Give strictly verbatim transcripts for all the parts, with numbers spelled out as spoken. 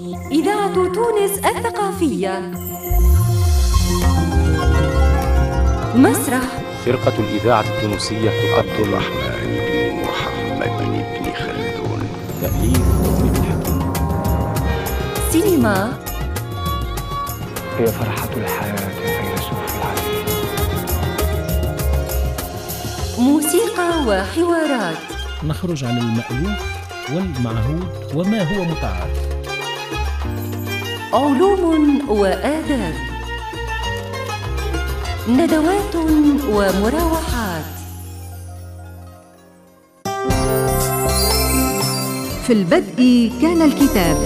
إذاعة تونس الثقافية. مسرح فرقة الإذاعة التونسية عبد الرحمن بن محمد بن خلدون. تأليف الحكيم. سينما هي فرحة الحياة فيلسوف العالم. موسيقى وحوارات. نخرج عن المألوف والمعهود وما هو متعارف. علوم وآداب. ندوات ومراوحات. في البدء كان الكتاب.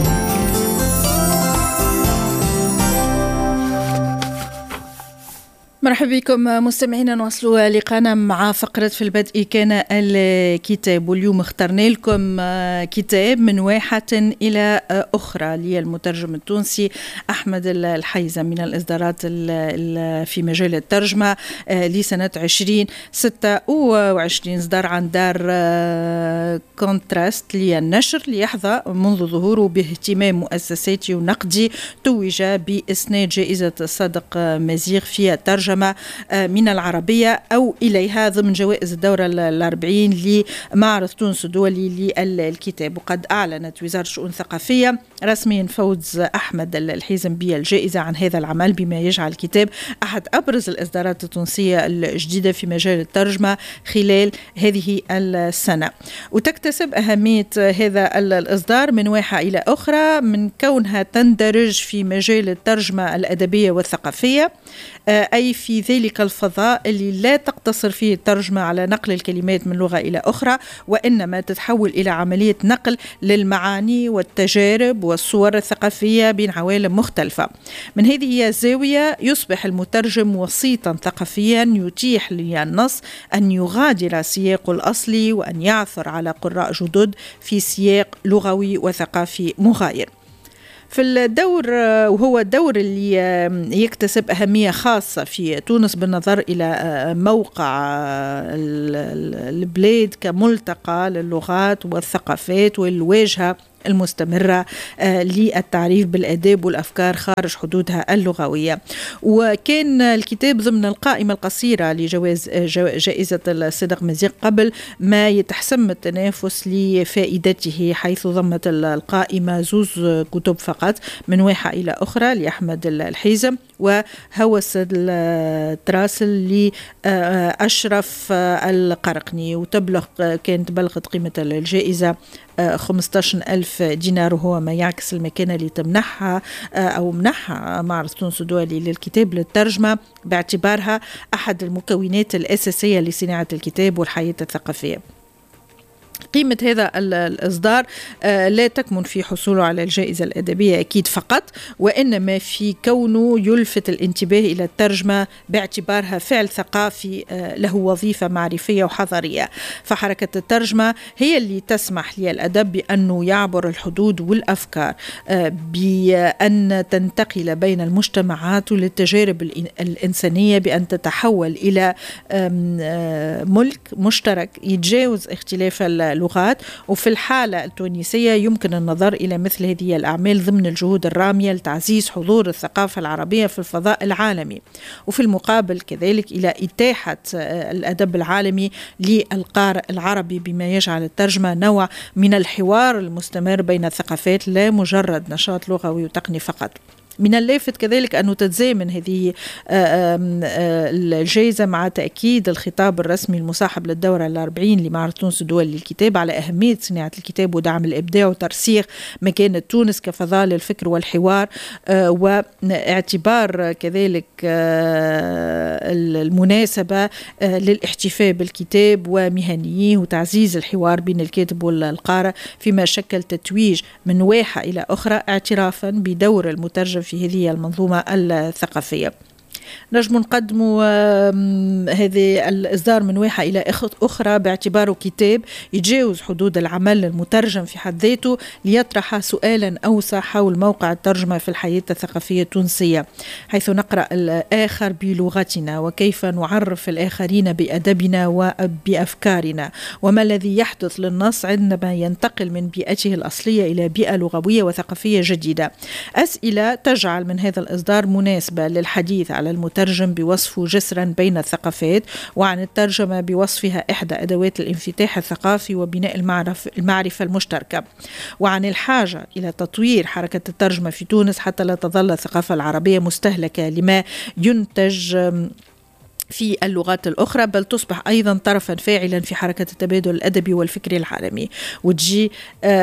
مرحبا بكم مستمعينا، نواصلوا لقاءنا مع فقرة في البدء كان الكتاب، واليوم اخترنا لكم كتاب من واحة إلى أخرى للمترجم التونسي أحمد الحيزم من الإصدارات في مجال الترجمة لسنة عشرين ستة وعشرين، إصدار عن دار كونتراست للنشر، ليحظى منذ ظهوره باهتمام مؤسساتي ونقدي، توج بإسناد جائزة صادق مزيغ في الترجمة من العربية أو إليها ضمن جوائز الدورة الأربعين لمعرض تونس الدولي للكتاب. وقد أعلنت وزارة الشؤون الثقافية رسميا فوز أحمد الحيزم بالجائزة عن هذا العمل، بما يجعل الكتاب أحد أبرز الإصدارات التونسية الجديدة في مجال الترجمة خلال هذه السنة. وتكتسب أهمية هذا الإصدار من واحة إلى أخرى من كونها تندرج في مجال الترجمة الأدبية والثقافية، أي في ذلك الفضاء اللي لا تقتصر فيه الترجمة على نقل الكلمات من لغة إلى أخرى، وإنما تتحول إلى عملية نقل للمعاني والتجارب والصور الثقافية بين عوالم مختلفة. من هذه الزاوية يصبح المترجم وسيطا ثقافيا يتيح للنص أن يغادر سياقه الأصلي وأن يعثر على قراء جدد في سياق لغوي وثقافي مغاير. في الدور، وهو الدور اللي يكتسب أهمية خاصة في تونس بالنظر إلى موقع البلاد كملتقى للغات والثقافات والواجهة المستمرة للتعريف بالآداب والأفكار خارج حدودها اللغوية. وكان الكتاب ضمن القائمة القصيرة لجوائز جائزة الصادق مزيغ قبل ما يتحسم التنافس لفائدته، حيث ضمت القائمة زوز كتب فقط من واحة إلى أخرى لأحمد الحيزم وهوس التراسل لأشرف القرقني، وتبلغ كانت بلغت قيمة الجائزة خمسة عشر ألف دينار، وهو ما يعكس المكانة اللي تمنحها أو منحها معرض تونس الدولي للكتاب للترجمة باعتبارها أحد المكونات الأساسية لصناعة الكتاب والحياة الثقافية. قيمة هذا الإصدار لا تكمن في حصوله على الجائزة الأدبية أكيد فقط، وإنما في كونه يلفت الانتباه إلى الترجمة باعتبارها فعل ثقافي له وظيفة معرفية وحضارية. فحركة الترجمة هي اللي تسمح للأدب بأنه يعبر الحدود والأفكار، بأن تنتقل بين المجتمعات وللتجارب الإنسانية، بأن تتحول إلى ملك مشترك يتجاوز اختلاف اللغات. وفي الحالة التونسية يمكن النظر إلى مثل هذه الأعمال ضمن الجهود الرامية لتعزيز حضور الثقافة العربية في الفضاء العالمي، وفي المقابل كذلك إلى إتاحة الأدب العالمي للقارئ العربي، بما يجعل الترجمة نوع من الحوار المستمر بين الثقافات، لا مجرد نشاط لغوي وتقني فقط. من اللافت كذلك أنه تتزامن هذه الجائزة مع تأكيد الخطاب الرسمي المصاحب للدورة الأربعين لمعرض تونس الدولي للكتاب على أهمية صناعة الكتاب ودعم الإبداع وترسيخ مكانة تونس كفضاء للفكر والحوار، واعتبار كذلك المناسبة للاحتفاء بالكتاب ومهنيه وتعزيز الحوار بين الكاتب والقارئ، فيما شكل تتويج من واحة إلى أخرى اعترافا بدور المترجم في هذه المنظومة الثقافية. نجم نقدموا هذه الإصدار من واحة إلى أخرى باعتباره كتاب يتجاوز حدود العمل المترجم في حد ذاته ليطرح سؤالا أوسع حول موقع الترجمة في الحياة الثقافية التونسية، حيث نقرأ الآخر بلغتنا وكيف نعرف الآخرين بأدبنا وبأفكارنا، وما الذي يحدث للنص عندما ينتقل من بيئته الأصلية إلى بيئة لغوية وثقافية جديدة. أسئلة تجعل من هذا الإصدار مناسبة للحديث على المترجم بوصفه جسرا بين الثقافات، وعن الترجمة بوصفها إحدى أدوات الانفتاح الثقافي وبناء المعرفة المشتركة، وعن الحاجة إلى تطوير حركة الترجمة في تونس حتى لا تظل الثقافة العربية مستهلكة لما ينتج في اللغات الأخرى، بل تصبح أيضا طرفا فاعلا في حركة التبادل الأدبي والفكري العالمي. وتجي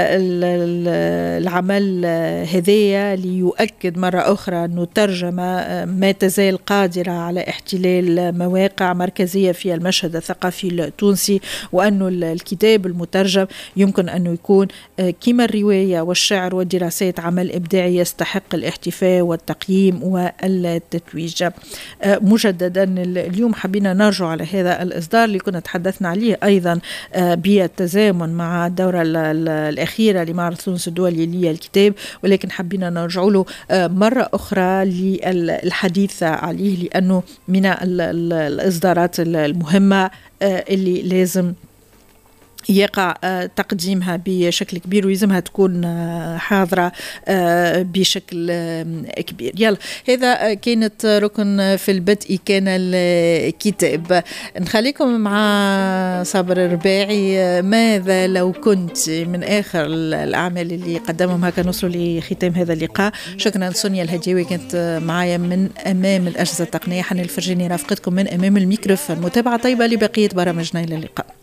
العمل هذايا ليؤكد مرة أخرى أنه الترجمة ما تزال قادرة على احتلال مواقع مركزية في المشهد الثقافي التونسي، وأنه الكتاب المترجم يمكن أنه يكون كما الرواية والشعر والدراسات عمل إبداعي يستحق الاحتفاء والتقييم والتتويج. مجددا اليوم حبينا نرجع على هذا الإصدار اللي كنا تحدثنا عليه أيضا بالتزامن مع الدورة الأخيرة لمعرض تونس الدولي للكتاب، ولكن حبينا نرجع له مرة أخرى للحديث عليه لأنه من الإصدارات المهمة اللي لازم يقع تقديمها بشكل كبير ويلزمها تكون حاضرة بشكل كبير. يلا هذا كانت ركن في البدء كان الكتاب. نخليكم مع صابر الرباعي. ماذا لو كنت، من آخر الأعمال اللي قدمهم هكا نوصلوا لختام هذا اللقاء. شكرا سونيا الهجاوي كانت معايا من أمام الأجهزة التقنية. حنان الفرجاني رافقتكم من أمام الميكروفون. متابعة طيبة لبقية برامجنا. إلى اللقاء.